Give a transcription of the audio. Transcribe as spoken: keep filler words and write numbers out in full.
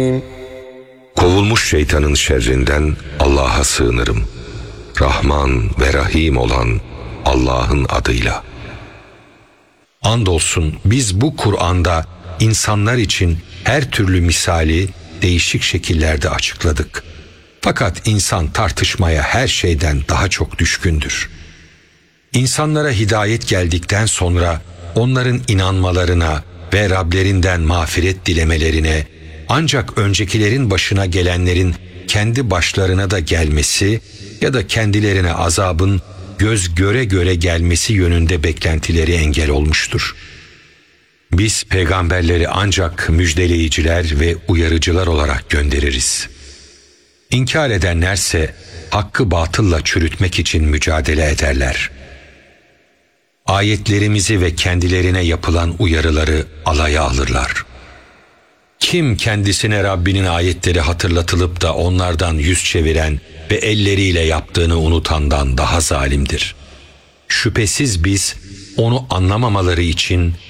Kovulmuş şeytanın şerrinden Allah'a sığınırım. Rahman ve Rahim olan Allah'ın adıyla. Andolsun biz bu Kur'an'da insanlar için her türlü misali değişik şekillerde açıkladık. Fakat insan tartışmaya her şeyden daha çok düşkündür. İnsanlara hidayet geldikten sonra onların inanmalarına ve Rablerinden mağfiret dilemelerine, ancak öncekilerin başına gelenlerin kendi başlarına da gelmesi ya da kendilerine azabın göz göre göre gelmesi yönünde beklentileri engel olmuştur. Biz peygamberleri ancak müjdeleyiciler ve uyarıcılar olarak göndeririz. İnkar edenlerse hakkı batılla çürütmek için mücadele ederler. Ayetlerimizi ve kendilerine yapılan uyarıları alaya alırlar. Kim kendisine Rabbinin ayetleri hatırlatılıp da onlardan yüz çeviren ve elleriyle yaptığını unutandan daha zalimdir. Şüphesiz biz onu anlamamaları için